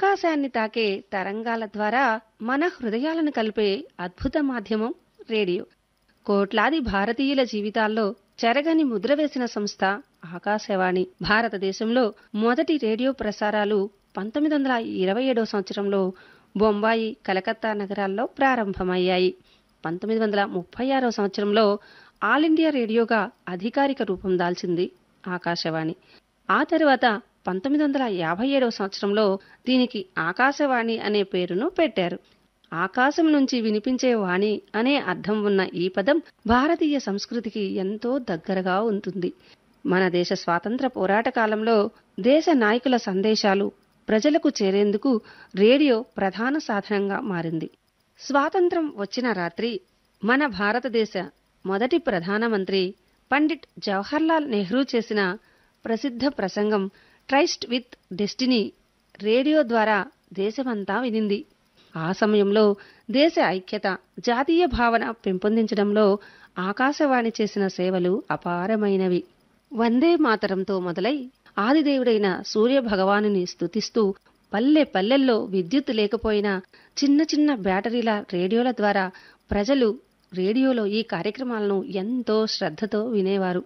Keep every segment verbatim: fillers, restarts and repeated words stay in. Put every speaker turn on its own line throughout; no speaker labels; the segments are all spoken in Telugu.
ఆకాశాన్ని తాకే తరంగాల ద్వారా మన హృదయాలను కలిపే అద్భుత మాధ్యమం రేడియో. కోట్లాది భారతీయుల జీవితాల్లో చెరగని ముద్ర వేసిన సంస్థ ఆకాశవాణి. భారతదేశంలో మొదటి రేడియో ప్రసారాలు పంతొమ్మిది వందల ఇరవై ఏడో సంవత్సరంలో బొంబాయి, కలకత్తా నగరాల్లో ప్రారంభమయ్యాయి. పంతొమ్మిది వందల ముప్పై ఆరో సంవత్సరంలో ఆల్ ఇండియా రేడియోగా అధికారిక రూపం దాల్చింది ఆకాశవాణి. ఆ తర్వాత పంతొమ్మిది వందల యాభై ఏడో సంవత్సరంలో దీనికి ఆకాశవాణి అనే పేరును పెట్టారు. ఆకాశం నుంచి వినిపించే వాణి అనే అర్థం ఉన్న ఈ పదం భారతీయ సంస్కృతికి ఎంతో దగ్గరగా ఉంటుంది. మన దేశ స్వాతంత్ర పోరాట కాలంలో దేశ నాయకుల సందేశాలు ప్రజలకు చేరేందుకు రేడియో ప్రధాన సాధనంగా మారింది. స్వాతంత్రం వచ్చిన రాత్రి మన భారతదేశ మొదటి ప్రధానమంత్రి పండిట్ జవహర్లాల్ నెహ్రూ చేసిన ప్రసిద్ధ ప్రసంగం ట్రైస్ట్ విత్ డెస్టినీ రేడియో ద్వారా దేశమంతా వినింది. ఆ సమయంలో దేశ ఐక్యత, జాతీయ భావన పెంపొందించడంలో ఆకాశవాణి చేసిన సేవలు అపారమైనవి. వందే మాతరంతో మొదలై ఆదిదేవుడైన సూర్య భగవానుని స్తుతిస్తూ పల్లె పల్లెల్లో విద్యుత్ లేకపోయినా చిన్న చిన్న బ్యాటరీల రేడియోల ద్వారా ప్రజలు రేడియోలో ఈ కార్యక్రమాలను ఎంతో శ్రద్ధతో వినేవారు.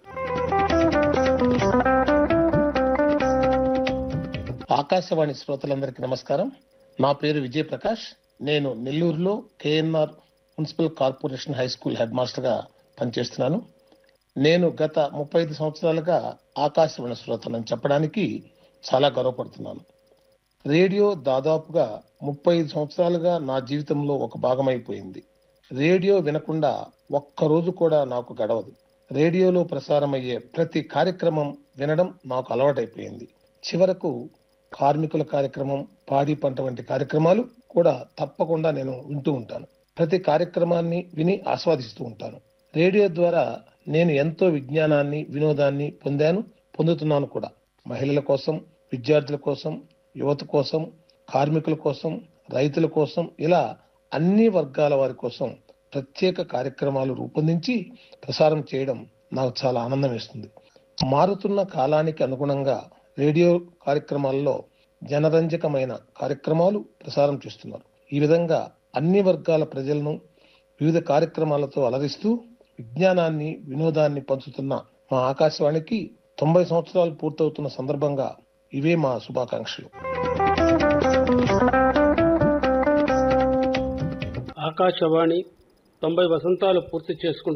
ఆకాశవాణి శ్రోతలందరికీ నమస్కారం. నా పేరు విజయ్ ప్రకాష్. నేను నెల్లూరులో KNR municipal corporation high school head master గా పనిచేస్తున్నాను. నేను గత ముప్పై ఐదు సంవత్సరాలుగా ఆకాశవాణి శ్రోతలని చెప్పడానికి చాలా గర్వపడుతున్నాను. రేడియో దాదాపుగా ముప్పై ఐదు సంవత్సరాలుగా నా జీవితంలో ఒక భాగమైపోయింది. రేడియో వినకుండా ఒక్కరోజు కూడా నాకు గడవదు. రేడియోలో ప్రసారమయ్యే ప్రతి కార్యక్రమం వినడం నాకు అలవాటైపోయింది. చివరకు కార్మికుల కార్యక్రమం, పాడి పంట వంటి కార్యక్రమాలు కూడా తప్పకుండా నేను వింటూ ఉంటాను. ప్రతి కార్యక్రమాన్ని విని ఆస్వాదిస్తూ ఉంటాను. రేడియో ద్వారా నేను ఎంతో విజ్ఞానాన్ని, వినోదాన్ని పొందాను, పొందుతున్నాను కూడా. మహిళల కోసం, విద్యార్థుల కోసం, యువత కోసం, కార్మికుల కోసం, రైతుల కోసం, ఇలా అన్ని వర్గాల వారి కోసం ప్రత్యేక కార్యక్రమాలు రూపొందించి ప్రసారం చేయడం నాకు చాలా ఆనందం వేస్తుంది. మారుతున్న కాలానికి అనుగుణంగా రేడియో కార్యక్రమాల్లో జనరంజకమైన కార్యక్రమాలు ప్రసారం చేస్తున్నారు. ఈ విధంగా అన్ని వర్గాల ప్రజలను వివిధ కార్యక్రమాలతో అలరిస్తూ విజ్ఞానాన్ని, వినోదాన్ని పంచుతున్న మా ఆకాశవాణికి తొంభై సంవత్సరాలు పూర్తవుతున్న సందర్భంగా ఇవే మా శుభాకాంక్షలు.
ఆకాశవాణి తొంభై వసంతాలు పూర్తి చేసుకుంటున్న